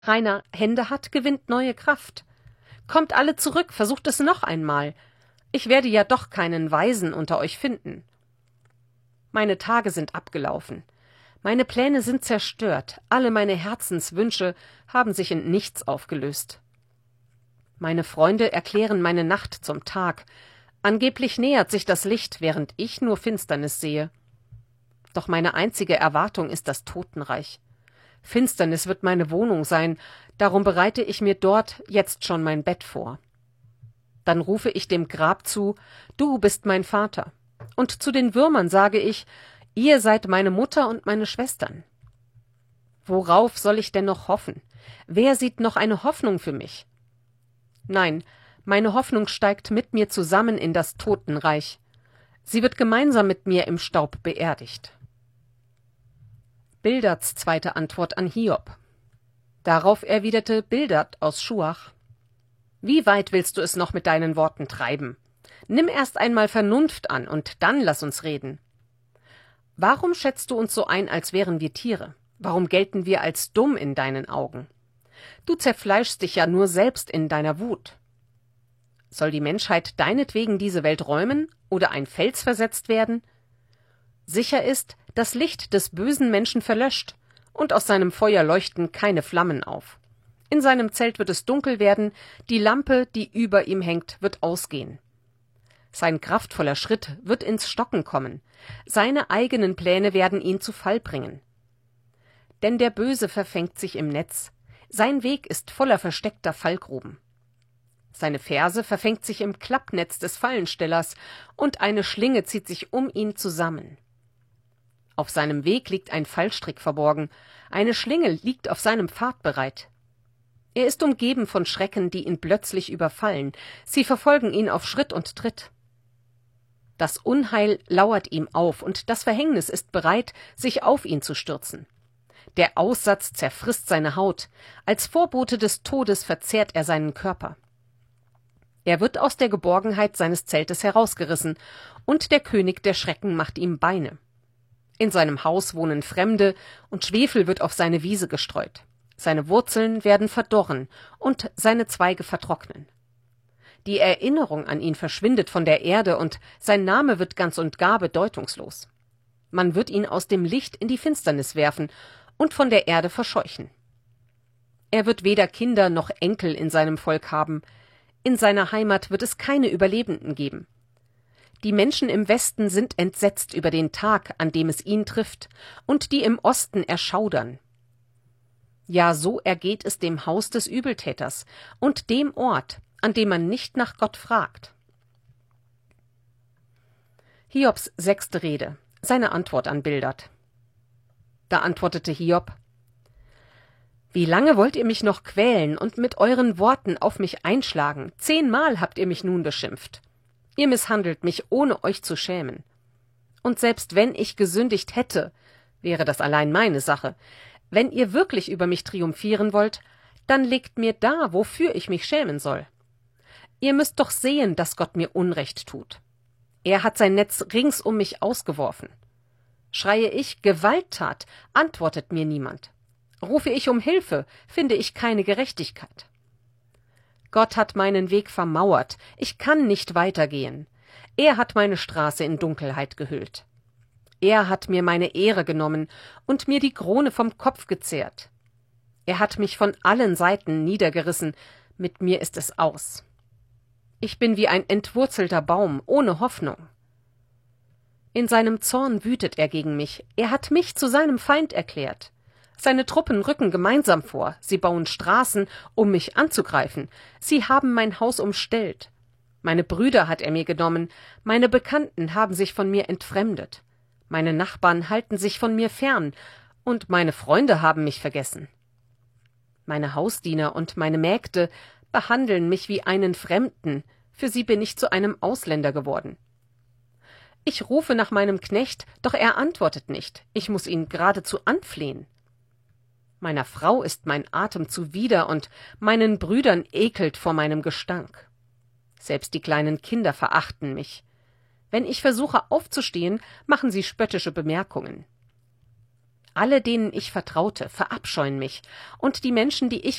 Rainer Hände hat, gewinnt neue Kraft. Kommt alle zurück, versucht es noch einmal. Ich werde ja doch keinen Weisen unter euch finden. Meine Tage sind abgelaufen. Meine Pläne sind zerstört, alle meine Herzenswünsche haben sich in nichts aufgelöst. Meine Freunde erklären meine Nacht zum Tag. Angeblich nähert sich das Licht, während ich nur Finsternis sehe. Doch meine einzige Erwartung ist das Totenreich. Finsternis wird meine Wohnung sein, darum bereite ich mir dort jetzt schon mein Bett vor. Dann rufe ich dem Grab zu, du bist mein Vater. Und zu den Würmern sage ich, ihr seid meine Mutter und meine Schwestern. Worauf soll ich denn noch hoffen? Wer sieht noch eine Hoffnung für mich? Nein, meine Hoffnung steigt mit mir zusammen in das Totenreich. Sie wird gemeinsam mit mir im Staub beerdigt. Bildads zweite Antwort an Hiob. Darauf erwiderte Bildad aus Schuach: Wie weit willst du es noch mit deinen Worten treiben? Nimm erst einmal Vernunft an, und dann lass uns reden. Warum schätzt du uns so ein, als wären wir Tiere? Warum gelten wir als dumm in deinen Augen? Du zerfleischst dich ja nur selbst in deiner Wut. Soll die Menschheit deinetwegen diese Welt räumen oder ein Fels versetzt werden? Sicher ist, das Licht des bösen Menschen verlöscht, und aus seinem Feuer leuchten keine Flammen auf. In seinem Zelt wird es dunkel werden, die Lampe, die über ihm hängt, wird ausgehen. Sein kraftvoller Schritt wird ins Stocken kommen, seine eigenen Pläne werden ihn zu Fall bringen. Denn der Böse verfängt sich im Netz, sein Weg ist voller versteckter Fallgruben. Seine Ferse verfängt sich im Klappnetz des Fallenstellers, und eine Schlinge zieht sich um ihn zusammen. Auf seinem Weg liegt ein Fallstrick verborgen, eine Schlinge liegt auf seinem Pfad bereit. Er ist umgeben von Schrecken, die ihn plötzlich überfallen, sie verfolgen ihn auf Schritt und Tritt. Das Unheil lauert ihm auf, und das Verhängnis ist bereit, sich auf ihn zu stürzen. Der Aussatz zerfrisst seine Haut, als Vorbote des Todes verzehrt er seinen Körper. Er wird aus der Geborgenheit seines Zeltes herausgerissen, und der König der Schrecken macht ihm Beine. In seinem Haus wohnen Fremde, und Schwefel wird auf seine Wiese gestreut. Seine Wurzeln werden verdorren, und seine Zweige vertrocknen. Die Erinnerung an ihn verschwindet von der Erde, und sein Name wird ganz und gar bedeutungslos. Man wird ihn aus dem Licht in die Finsternis werfen und von der Erde verscheuchen. Er wird weder Kinder noch Enkel in seinem Volk haben. In seiner Heimat wird es keine Überlebenden geben. Die Menschen im Westen sind entsetzt über den Tag, an dem es ihn trifft, und die im Osten erschaudern. Ja, so ergeht es dem Haus des Übeltäters und dem Ort, an dem man nicht nach Gott fragt. Hiobs 6. Rede, seine Antwort an Bildad. Da antwortete Hiob: Wie lange wollt ihr mich noch quälen und mit euren Worten auf mich einschlagen? 10-mal habt ihr mich nun beschimpft. Ihr misshandelt mich, ohne euch zu schämen. Und selbst wenn ich gesündigt hätte, wäre das allein meine Sache. Wenn ihr wirklich über mich triumphieren wollt, dann legt mir dar, wofür ich mich schämen soll. Ihr müsst doch sehen, dass Gott mir Unrecht tut. Er hat sein Netz rings um mich ausgeworfen. Schreie ich Gewalttat, antwortet mir niemand. Rufe ich um Hilfe, finde ich keine Gerechtigkeit. Gott hat meinen Weg vermauert, ich kann nicht weitergehen. Er hat meine Straße in Dunkelheit gehüllt. Er hat mir meine Ehre genommen und mir die Krone vom Kopf gezehrt. Er hat mich von allen Seiten niedergerissen, mit mir ist es aus. Ich bin wie ein entwurzelter Baum, ohne Hoffnung. In seinem Zorn wütet er gegen mich, er hat mich zu seinem Feind erklärt. Seine Truppen rücken gemeinsam vor, sie bauen Straßen, um mich anzugreifen. Sie haben mein Haus umstellt. Meine Brüder hat er mir genommen, meine Bekannten haben sich von mir entfremdet. Meine Nachbarn halten sich von mir fern, und meine Freunde haben mich vergessen. Meine Hausdiener und meine Mägde behandeln mich wie einen Fremden, für sie bin ich zu einem Ausländer geworden. Ich rufe nach meinem Knecht, doch er antwortet nicht, ich muß ihn geradezu anflehen. Meiner Frau ist mein Atem zuwider, und meinen Brüdern ekelt vor meinem Gestank. Selbst die kleinen Kinder verachten mich. Wenn ich versuche aufzustehen, machen sie spöttische Bemerkungen. Alle, denen ich vertraute, verabscheuen mich, und die Menschen, die ich